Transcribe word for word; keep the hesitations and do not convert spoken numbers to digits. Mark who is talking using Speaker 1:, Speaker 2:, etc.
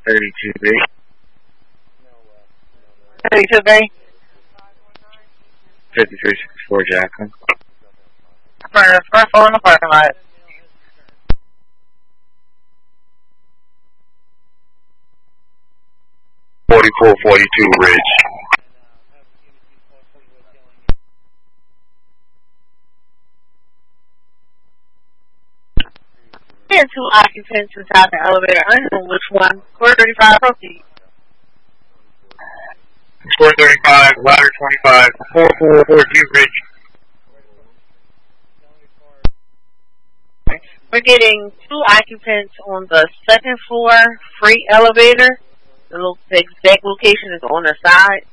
Speaker 1: thirty-two B.
Speaker 2: thirty-two B.
Speaker 1: fifty-three sixty-four Jacqueline.
Speaker 2: First, first floor in the parking lot.
Speaker 1: forty-four forty-two Ridge.
Speaker 2: We had two occupants inside the elevator. I don't know which one. four thirty-five, proceed.
Speaker 1: four thirty-five, ladder twenty-five, four four forty-two Ridge.
Speaker 2: We're getting two occupants on the second floor freight elevator. The, little, the exact location is on the side.